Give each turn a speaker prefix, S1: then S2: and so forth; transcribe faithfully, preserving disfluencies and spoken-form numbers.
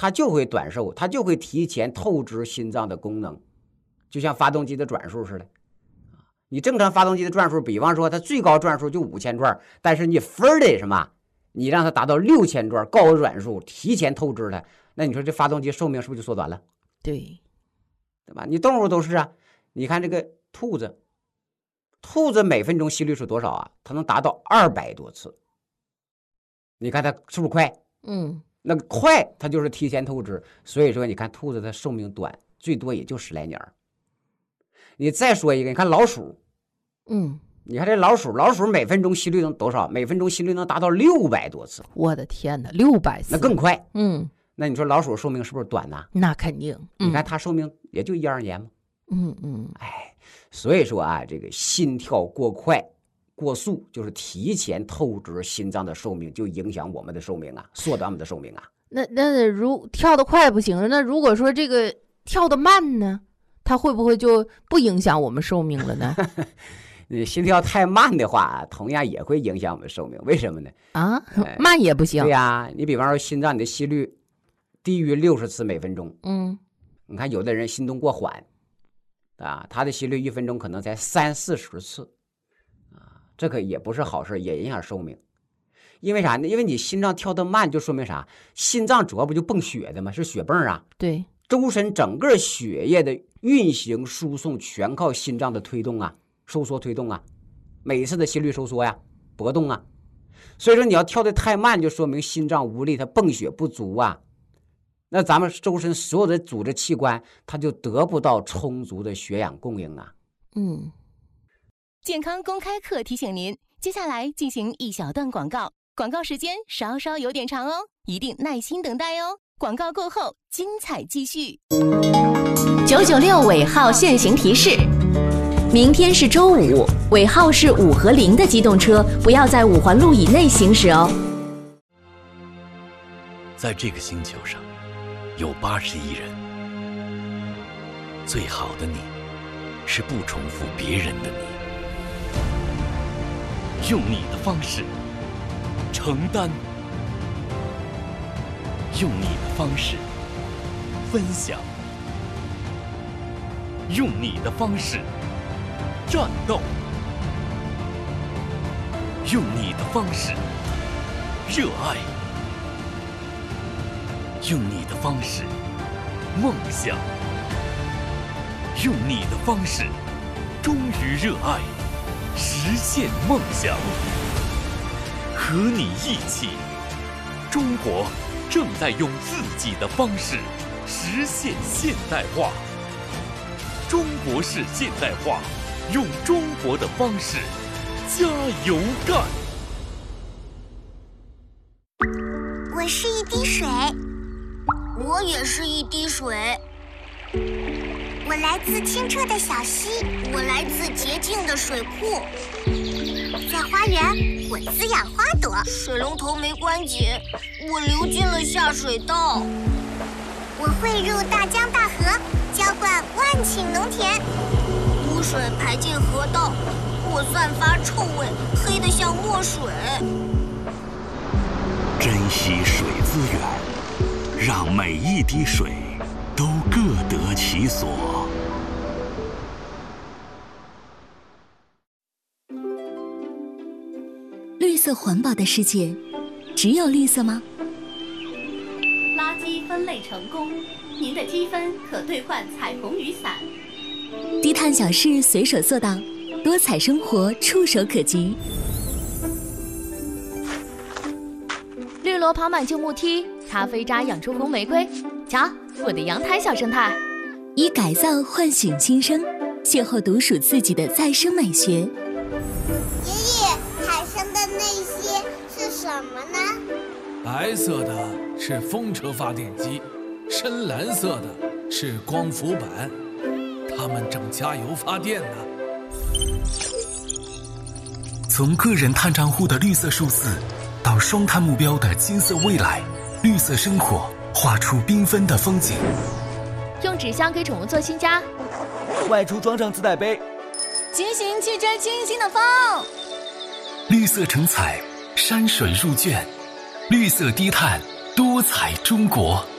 S1: 它就会短寿，它就会提前透支心脏的功能，就像发动机的转速似的。你正常发动机的转速，比方说它最高转速就五千转，但是你分得什么？你让它达到六千转高额转速，提前透支它，那你说这发动机寿命是不是就缩短了？
S2: 对，
S1: 对吧？你动物都是啊，你看这个兔子，兔子每分钟心率是多少啊？它能达到二百多次。你看它是不是快？
S2: 嗯，
S1: 那个快它就是提前透支，所以说你看兔子的寿命短，最多也就十来年。你再说一个，你看老鼠，
S2: 嗯。
S1: 你看这老鼠，老鼠每分钟心率能多少？每分钟心率能达到六百多次。
S2: 我的天哪，六百次，
S1: 那更快。
S2: 嗯，
S1: 那你说老鼠寿命是不是短呢？
S2: 那肯定。
S1: 嗯、你看它寿命也就一二年嘛。
S2: 嗯嗯，
S1: 哎，所以说啊，这个心跳过快、过速，就是提前透支心脏的寿命，就影响我们的寿命啊，缩短我们的寿命啊。
S2: 那那如跳得快不行，那如果说这个跳得慢呢，它会不会就不影响我们寿命了呢？
S1: 你心跳太慢的话，同样也会影响我们寿命。为什么呢？
S2: 啊，慢也不行。
S1: 对呀、啊，你比方说心脏你的心率低于六十次每分钟，
S2: 嗯，
S1: 你看有的人心动过缓，啊，他的心率一分钟可能才三四十次，啊，这个也不是好事，也影响寿命。因为啥呢？因为你心脏跳得慢，就说明啥？心脏主要不就泵血的吗？是血泵啊。
S2: 对，
S1: 周身整个血液的运行输送全靠心脏的推动啊。收缩推动啊，每一次的心率收缩呀、搏动啊，所以说你要跳得太慢，就说明心脏无力，它泵血不足啊。那咱们周身所有的组织器官，它就得不到充足的血氧供应啊。
S2: 嗯，
S3: 健康公开课提醒您，接下来进行一小段广告，广告时间稍稍有点长哦，一定耐心等待哦。广告过后，精彩继续。九九六尾号限行提示。明天是周五，尾号是五和零的机动车不要在五环路以内行驶哦。
S4: 在这个星球上，有八十亿人，最好的你，是不重复别人的你，用你的方式承担，用你的方式分享，用你的方式战斗，用你的方式热爱，用你的方式梦想，用你的方式忠于热爱，实现梦想。和你一起，中国正在用自己的方式实现现代化。中国式现代化，用中国的方式加油干。
S5: 我是一滴水，
S6: 我也是一滴水。
S5: 我来自清澈的小溪，
S6: 我来自洁净的水库。
S5: 在花园，我滋养花朵。
S6: 水龙头没关紧，我流进了下水道。
S5: 我汇入大江大河，浇灌万顷农田。
S6: 污水排进河道，我散发臭味，黑得像墨水。
S7: 珍惜水资源，让每一滴水都各得其所。
S8: 绿色环保的世界，只有绿色吗？
S9: 垃圾分类成功，您的积分可兑换彩虹雨伞。
S8: 低碳小事随手做到，多彩生活触手可及。
S9: 绿萝跑满旧木梯，咖啡渣养出红玫瑰。瞧，我的阳台小生态。
S8: 以改造唤醒新生，邂逅独属自己的再生美学。
S5: 爷爷，海上的那些是什么呢？
S10: 白色的是风车发电机，深蓝色的是光伏板，它们正加油发电呢。
S11: 从个人碳账户的绿色数字，到双碳目标的金色未来，绿色生活画出缤纷的风景。
S9: 用纸箱给宠物做新家，
S12: 外出装上自带杯，
S13: 骑行去追清新的风。
S11: 绿色成彩，山水入卷，绿色低碳，多彩中国。